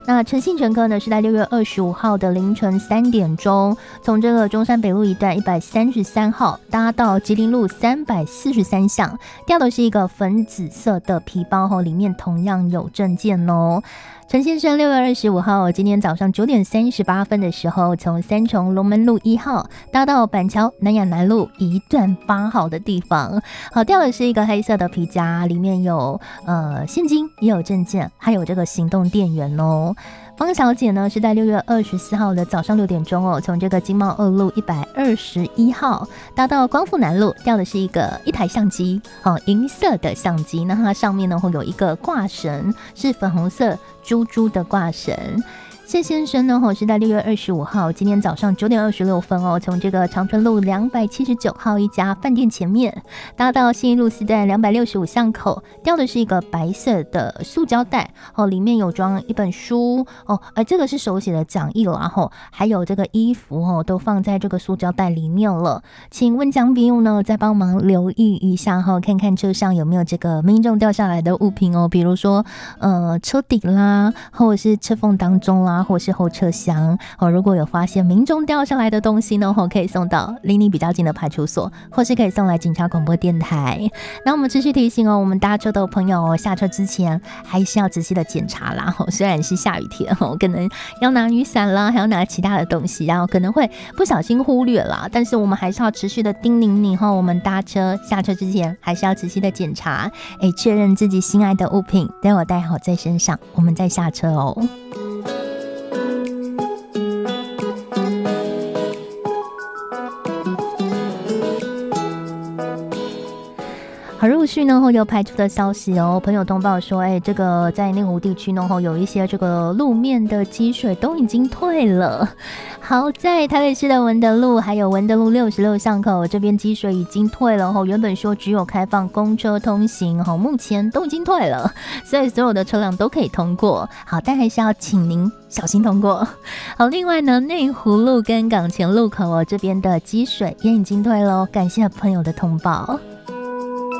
那诚信乘客呢是在6月25号的凌晨3点钟，从这个中山北路一段133号搭到吉林路343巷，掉的是一个粉紫色的皮包后，里面同样有证件哦。陈先生6月25号今天早上9点38分的时候，从三重龙门路1号搭到板桥南雅南路一段8号的地方，好，掉的是一个黑色的皮夹，里面有现金，也有证件，还有这个行动电源哦。方小姐呢是在6月24号的早上6点钟从这个经贸2路121号搭到光复南路，掉的是一台相机，银色的相机，那它上面呢会有一个挂绳，是粉红色珠珠的挂绳。谢先生呢是在6月25号今天早上9点26分从这个长春路279号一家饭店前面搭到信义路4段265巷口，掉的是一个白色的塑胶袋，里面有装一本书这个是手写的讲义啦，还有这个衣服都放在这个塑胶袋里面了。请温江朋友呢再帮忙留意一下看看车上有没有这个民众掉下来的物品比如说车顶啦，或者是车缝当中啦，或是后车厢如果有发现民众掉下来的东西呢可以送到离你比较近的派出所，或是可以送来警察广播电台。那我们持续提醒我们搭车的朋友下车之前还是要仔细的检查啦虽然是下雨天可能要拿雨伞啦，还要拿其他的东西，然后可能会不小心忽略啦，但是我们还是要持续的叮咛你我们搭车下车之前还是要仔细的检查，确认自己心爱的物品都有带好在身上，我们再下车哦。好，陆续呢有排除的消息朋友通报说这个在内湖地区呢有一些这个路面的积水都已经退了。好，在台北市的文德路还有文德路66巷口这边积水已经退了原本说只有开放公车通行目前都已经退了，所以所有的车辆都可以通过。好，但还是要请您小心通过。好，另外呢内湖路跟港前路口这边的积水也已经退了，感谢朋友的通报。